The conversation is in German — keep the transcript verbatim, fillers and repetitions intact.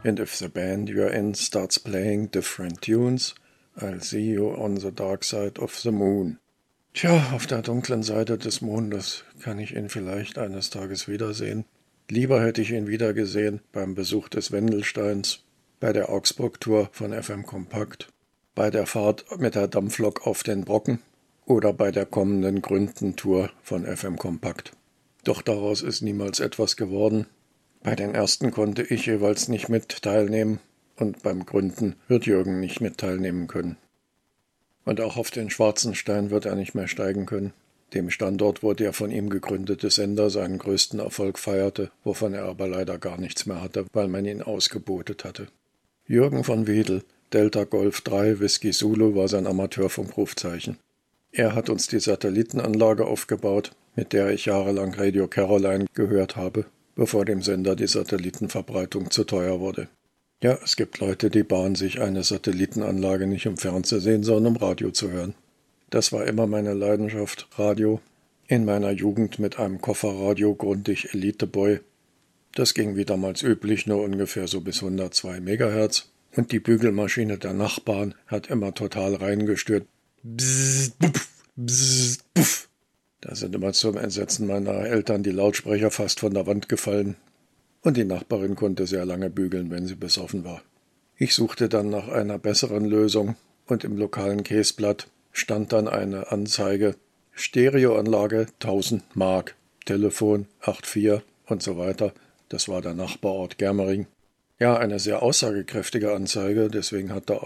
and if the band you're in starts playing different tunes, I'll see you on the dark side of the moon. Tja, auf der dunklen Seite des Mondes kann ich ihn vielleicht eines Tages wiedersehen. Lieber hätte ich ihn wiedergesehen beim Besuch des Wendelsteins, bei der Augsburg-Tour von F M Kompakt, bei der Fahrt mit der Dampflok auf den Brocken oder bei der kommenden Gründen-Tour von F M Kompakt. Doch daraus ist niemals etwas geworden. Bei den ersten konnte ich jeweils nicht mit teilnehmen und beim Gründen wird Jürgen nicht mit teilnehmen können. Und auch auf den Schwarzenstein wird er nicht mehr steigen können, dem Standort, wo der von ihm gegründete Sender seinen größten Erfolg feierte, wovon er aber leider gar nichts mehr hatte, weil man ihn ausgebotet hatte. Jürgen von Wedel, Delta Golf drei Whisky Zulu war sein Amateurfunkrufzeichen. Er hat uns die Satellitenanlage aufgebaut, mit der ich jahrelang Radio Caroline gehört habe, bevor dem Sender die Satellitenverbreitung zu teuer wurde. Ja, es gibt Leute, die bauen sich eine Satellitenanlage nicht um Fernsehen, sondern um Radio zu hören. Das war immer meine Leidenschaft, Radio. In meiner Jugend mit einem Kofferradio grundig Elite Boy. Das ging wie damals üblich nur ungefähr so bis hundertzwei Megahertz. Und die Bügelmaschine der Nachbarn hat immer total reingestört. Bzzzt, puff, bzzzt, puff. Da sind immer zum Entsetzen meiner Eltern die Lautsprecher fast von der Wand gefallen. Und die Nachbarin konnte sehr lange bügeln, wenn sie besoffen war. Ich suchte dann nach einer besseren Lösung und im lokalen Käseblatt stand dann eine Anzeige, Stereoanlage tausend Mark, Telefon acht vier und so weiter. Das war der Nachbarort Germering. Ja, eine sehr aussagekräftige Anzeige, deswegen hat der